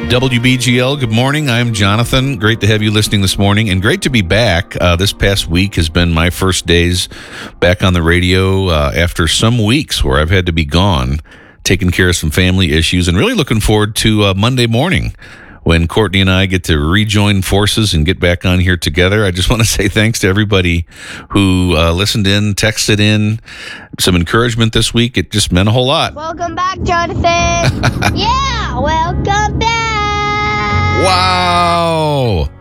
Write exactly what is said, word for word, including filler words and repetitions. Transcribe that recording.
W B G L, good morning. I'm Jonathan. Great to have you listening this morning, and great to be back. Uh, this past week has been my first days back on the radio uh, after some weeks where I've had to be gone, taking care of some family issues, and really looking forward to uh, Monday morning when Courtney and I get to rejoin forces and get back on here together. I just want to say thanks to everybody who uh, listened in, texted in, some encouragement this week. It just meant a whole lot. Welcome back, Jonathan. Yeah, welcome back. Wow.